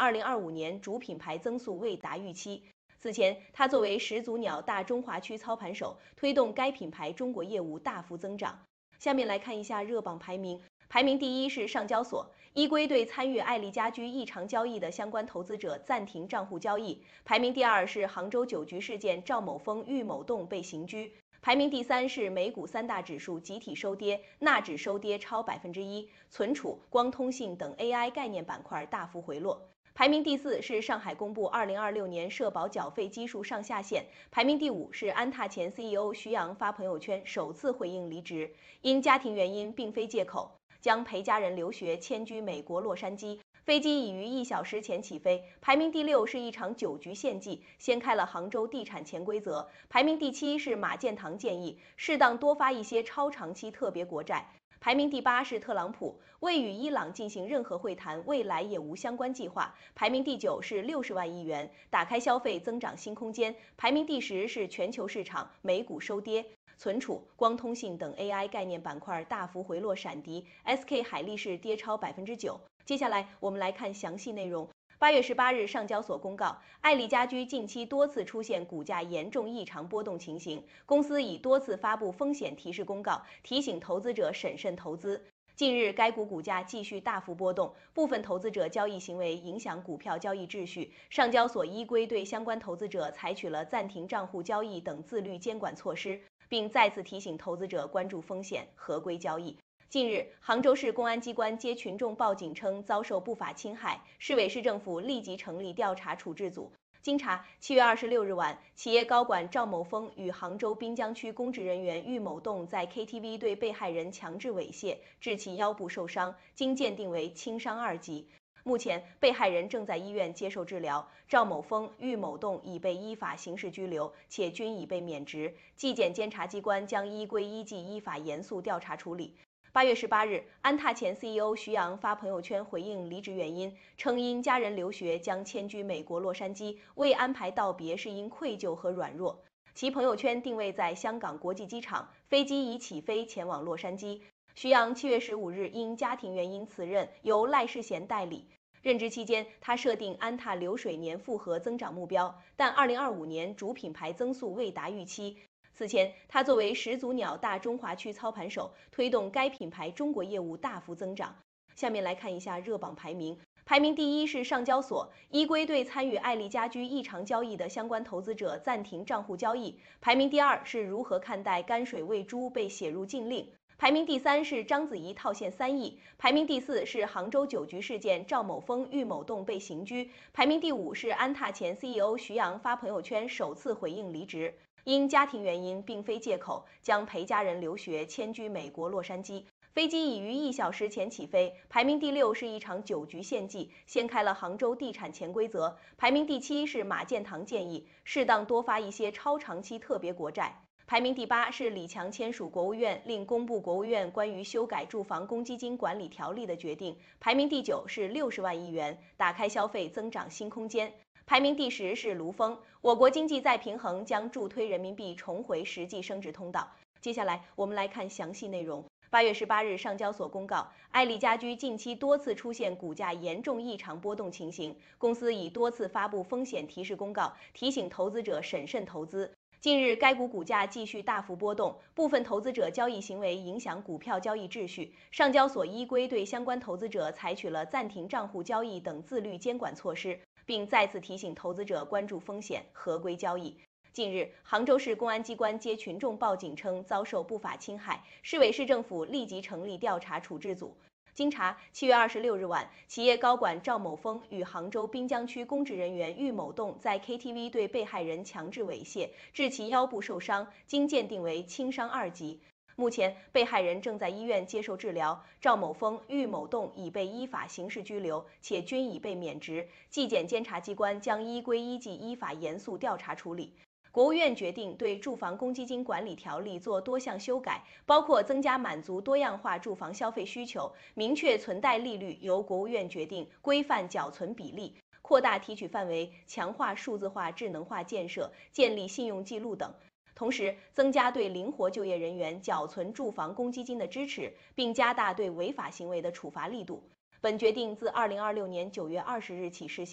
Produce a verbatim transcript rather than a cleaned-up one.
二零二五年主品牌增速未达预期。此前，他作为始祖鸟大中华区操盘手，推动该品牌中国业务大幅增长。下面来看一下热榜排名。排名第一是上交所，依规对参与爱丽家居异常交易的相关投资者暂停账户交易。排名第二是杭州酒局事件，赵某峰、郁某栋被刑拘。排名第三是美股三大指数集体收跌，纳指收跌超百分之一，存储、光通信等 A I 概念板块大幅回落。排名第四是上海公布二零二六年社保缴费基数上下限。排名第五是安踏前 C E O 徐阳发朋友圈首次回应离职，因家庭原因并非借口，将陪家人留学迁居美国洛杉矶。飞机已于一小时前起飞。排名第六是一场酒局献祭，掀开了杭州地产潜规则。排名第七是马建堂建议适当多发一些超长期特别国债。排名第八是特朗普未与伊朗进行任何会谈，未来也无相关计划。排名第九是六十万亿元，打开消费增长新空间。排名第十是全球市场，美股收跌。存储、光通信等 A I 概念板块大幅回落，闪迪、S K 海力士跌超百分之九。接下来我们来看详细内容。八月十八日，上交所公告，爱丽家居近期多次出现股价严重异常波动情形，公司已多次发布风险提示公告，提醒投资者审慎投资。近日，该股股价继续大幅波动，部分投资者交易行为影响股票交易秩序。上交所依规对相关投资者采取了暂停账户交易等自律监管措施，并再次提醒投资者关注风险，合规交易。近日，杭州市公安机关接群众报警称遭受不法侵害，市委市政府立即成立调查处置组。经查，七月二十六日晚，企业高管赵某峰与杭州滨江区公职人员郁某栋在 K T V 对被害人强制猥亵，致其腰部受伤，经鉴定为轻伤二级。目前，被害人正在医院接受治疗，赵某峰、郁某栋已被依法刑事拘留，且均已被免职。纪检监察机关将依规依纪依法严肃调查处理。八月十八日，安踏前 C E O 徐阳发朋友圈回应离职原因，称因家人留学将迁居美国洛杉矶，未安排道别是因愧疚和软弱。其朋友圈定位在香港国际机场，飞机已起飞前往洛杉矶。徐阳七月十五日因家庭原因辞任，由赖世贤代理。任职期间，他设定安踏流水年复合增长目标，但二零二五年主品牌增速未达预期。此前，他作为始祖鸟大中华区操盘手，推动该品牌中国业务大幅增长。下面来看一下热榜排名。排名第一是上交所，依规对参与爱丽家居异常交易的相关投资者暂停账户交易。排名第二是如何看待甘水喂猪被写入禁令。排名第三是章子怡套现三亿。排名第四是杭州酒局事件，赵某峰、郁某栋被刑拘。排名第五是安踏前 C E O 徐阳发朋友圈首次回应离职。因家庭原因并非借口，将陪家人留学迁居美国洛杉矶。飞机已于一小时前起飞。排名第六是一场酒局献祭，掀开了杭州地产潜规则。排名第七是马建堂建议适当多发一些超长期特别国债。排名第八是李强签署国务院令公布国务院关于修改住房公积金管理条例的决定。排名第九是六十万亿元，打开消费增长新空间。排名第十是卢峰，我国经济再平衡将助推人民币重回实际升值通道。接下来我们来看详细内容。八月十八日，上交所公告，爱丽家居近期多次出现股价严重异常波动情形，公司已多次发布风险提示公告，提醒投资者审慎投资。近日，该股股价继续大幅波动，部分投资者交易行为影响股票交易秩序。上交所依规对相关投资者采取了暂停账户交易等自律监管措施，并再次提醒投资者关注风险，合规交易。近日，杭州市公安机关接群众报警称遭受不法侵害，市委市政府立即成立调查处置组。经查，七月二十六日晚，企业高管赵某峰与杭州滨江区公职人员郁某栋在 K T V 对被害人强制猥亵，致其腰部受伤，经鉴定为轻伤二级。目前，被害人正在医院接受治疗，赵某峰、郁某栋已被依法刑事拘留，且均已被免职。纪检监察机关将依规依纪依法严肃调查处理。国务院决定对住房公积金管理条例做多项修改，包括增加满足多样化住房消费需求，明确存贷利率由国务院决定，规范缴存比例，扩大提取范围，强化数字化智能化建设，建立信用记录等。同时，增加对灵活就业人员缴存住房公积金的支持，并加大对违法行为的处罚力度。本决定自二零二六年九月二十日起施行。